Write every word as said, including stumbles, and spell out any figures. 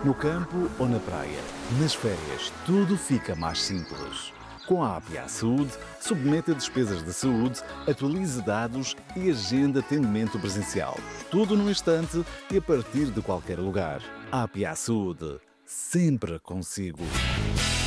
No campo ou na praia, nas férias, tudo fica mais simples. Com a A P A Saúde, submeta despesas de saúde, atualize dados e agenda atendimento presencial. Tudo num instante e a partir de qualquer lugar. A P A Saúde, sempre consigo.